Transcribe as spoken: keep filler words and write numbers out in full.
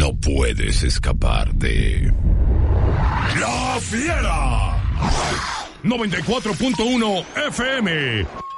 No puedes escapar de... ¡La Fiera! noventa y cuatro punto uno F M.